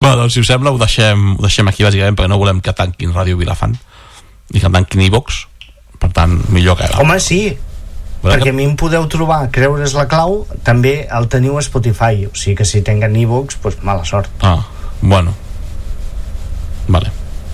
Doncs si us sembla ho deixem aquí bàsicament perquè no volem que tanquin Ràdio Vilafant i que tanquin iVox, per tant millor que home, sí, perquè a mi em podeu trobar Creure's la clau, també el teniu a Spotify, o sigui que si tenen iVox pues mala sort. Bueno, vale.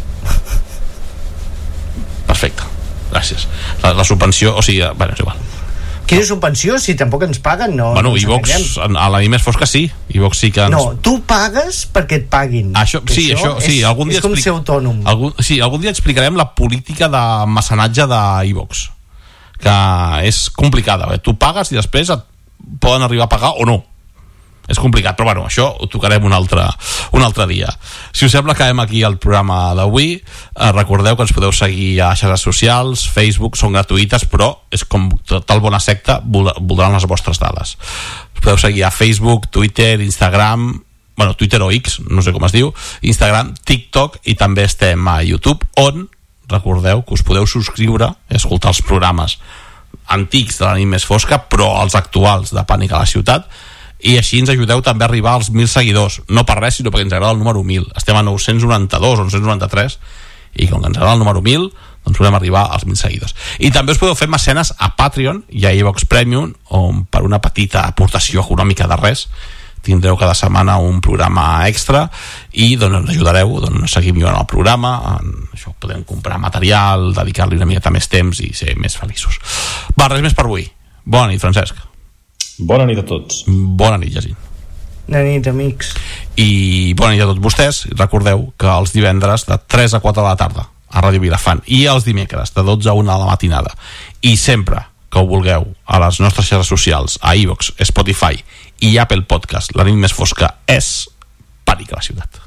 Perfecte, gràcies. La subvenció, o sigui, bueno, és igual. Quina subvenció? Si tampoc ens paguen, no. Bueno, iVox, a la més fosca sí. iVox sí que ens... No, tu pagues perquè et paguin. Això algun dia és com ser autònom. Algun dia explicarem la política de mecenatge d'iVox, que és complicada. Tu pagues i després et poden arribar a pagar o no. És complicat, però bueno, això ho tocarem un altre dia. Si us sembla, acabem aquí el programa d'avui. Recordeu que ens podeu seguir a xarxes socials, Facebook, són gratuïtes, però és com tal bona secta, voldran les vostres dades. Us podeu seguir a Facebook, Twitter, Instagram, bueno, Twitter o X, no sé com es diu, Instagram, TikTok, i també estem a YouTube, on recordeu que us podeu subscriure i escoltar els programes antics de la nit més fosca, però els actuals de Pànic a la ciutat, i així ens ajudeu també a arribar als 1.000 seguidors, no per res, sinó perquè ens agrada el número 1.000. Estem a 992 o 993, i com que ens agrada el número 1.000, doncs podem arribar als 1.000 seguidors. I també us podeu fer mecenes a Patreon i a iVox Premium, on per una petita aportació econòmica de res tindreu cada setmana un programa extra i doncs ens ajudareu a seguir millorant el programa. Això podem comprar material, dedicar-li una miqueta més temps i ser més feliços. Va, res més per avui. Bona nit, Francesc. Bona nit a tots. Bona nit, Jacint. Bona nit, amics. I bona nit a tots vostès. Recordeu que els divendres de 3 a 4 de la tarda a Ràdio Vilafant, i els dimecres de 12 a 1 de la matinada, i sempre que ho vulgueu a les nostres xarxes socials, a iVox, Spotify i Apple Podcast, la nit més fosca és Pànic a la ciutat.